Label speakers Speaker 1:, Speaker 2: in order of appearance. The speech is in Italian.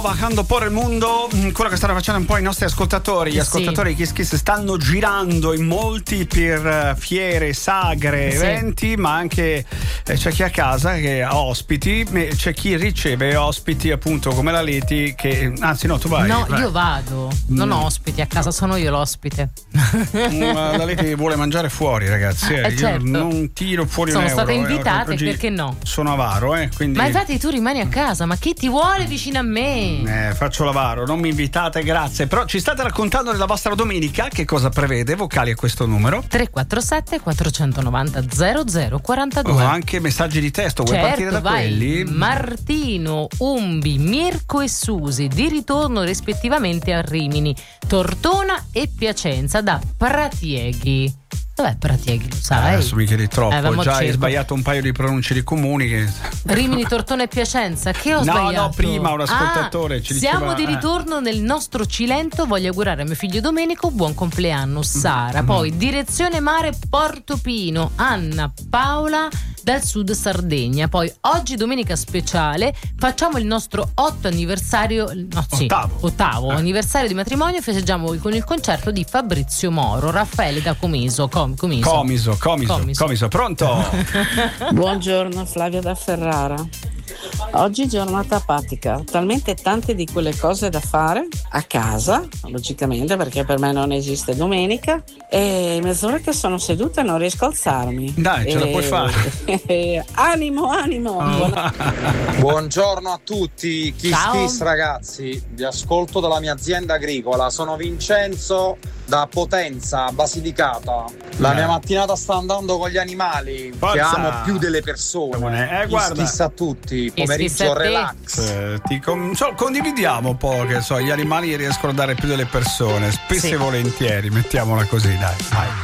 Speaker 1: bajando por il mondo, quello che stanno facendo un po' i nostri ascoltatori. Gli ascoltatori di Kiss Kiss stanno girando in molti per fiere, sagre, eventi, ma anche c'è chi a casa che ha ospiti, c'è chi riceve ospiti appunto come la Leti che, anzi no, tu vai.
Speaker 2: No, io vado, non ho ospiti a casa, sono io l'ospite.
Speaker 1: La Leti vuole mangiare fuori, ragazzi, io
Speaker 2: certo.
Speaker 1: non tiro fuori
Speaker 2: sono
Speaker 1: un euro.
Speaker 2: Sono state invitate, perché no?
Speaker 1: Sono avaro, quindi...
Speaker 2: Ma infatti tu rimani a casa, ma chi ti vuole vicino a me?
Speaker 1: Faccio l'avaro, non mi invitate, grazie. Però ci state raccontando della vostra domenica, che cosa prevede? Vocali a questo numero
Speaker 2: 347 490 0042.
Speaker 1: Anche messaggi di testo, vuoi partire da quelli?
Speaker 2: Martino, Umbi, Mirko e Susi di ritorno rispettivamente a Rimini, Tortona e Piacenza da Pratieghi. Dov'è Pratieghi, lo sai?
Speaker 1: Adesso mi chiedi troppo, già hai sbagliato un paio di pronunce di comuni che...
Speaker 2: Rimini, Tortona e Piacenza, che ho sbagliato?
Speaker 1: No, prima un ascoltatore ci diceva...
Speaker 2: Siamo di ritorno nel nostro Cilento, voglio augurare a mio figlio Domenico buon compleanno, Sara. Poi direzione mare Portofino, Anna Paola dal sud Sardegna. Poi oggi domenica speciale, facciamo il nostro ottavo anniversario di matrimonio, festeggiamo con il concerto di Fabrizio Moro, Raffaele da Comiso. Comiso,
Speaker 1: pronto?
Speaker 3: Buongiorno, Flavia da Ferrara. Oggi giornata apatica, talmente tante di quelle cose da fare a casa, logicamente perché per me non esiste domenica, e mezz'ora che sono seduta e non riesco a alzarmi.
Speaker 1: Dai, ce la puoi fare.
Speaker 3: Animo.
Speaker 4: Buongiorno a tutti, Kiss ragazzi, vi ascolto dalla mia azienda agricola, sono Vincenzo da Potenza, Basilicata. La mia mattinata sta andando con gli animali, che amo più delle persone. Kiss a tutti, pomeriggio relax.
Speaker 1: Condividiamo un po', che gli animali riescono a dare più delle persone, spesso e volentieri, mettiamola così, dai.